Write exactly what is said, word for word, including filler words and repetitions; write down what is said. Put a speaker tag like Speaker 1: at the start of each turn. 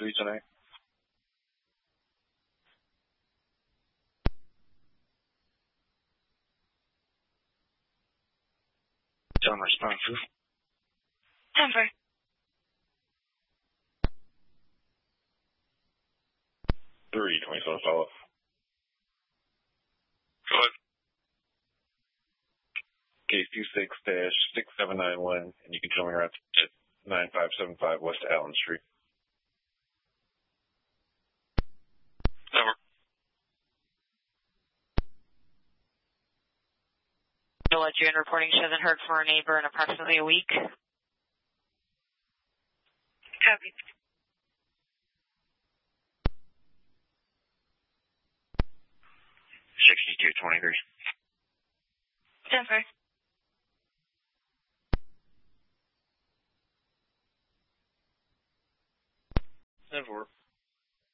Speaker 1: three tonight. Unresponsive.
Speaker 2: Denver.
Speaker 1: three twenty-seven follow-up.
Speaker 3: Go ahead.
Speaker 1: Case two six dash six seven nine one, and you can show me around at nine five seven five West Allen Street.
Speaker 3: Denver.
Speaker 2: You'll let you in reporting she hasn't heard from her neighbor in approximately a week. Copy.
Speaker 3: sixty-two twenty-three.
Speaker 2: Denver.
Speaker 3: Denver.